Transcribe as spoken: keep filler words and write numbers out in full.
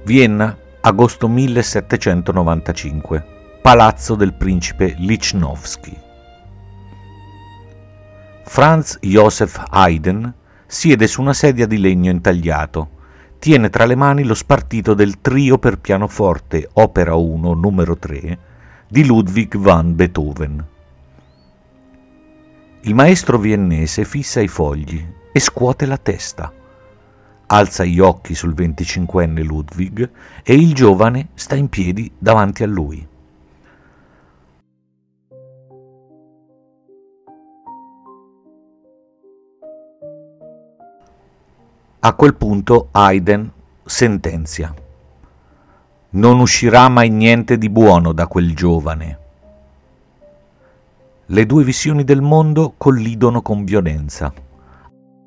Vienna, agosto millesettecentonovantacinque. Palazzo del principe Lichnowsky. Franz Joseph Haydn siede su una sedia di legno intagliato. Tiene tra le mani lo spartito del trio per pianoforte opera uno numero tre di Ludwig van Beethoven. Il maestro viennese fissa i fogli e scuote la testa. Alza gli occhi sul venticinquenne Ludwig e il giovane sta in piedi davanti a lui. A quel punto Haydn sentenzia: non uscirà mai niente di buono da quel giovane. Le due visioni del mondo collidono con violenza.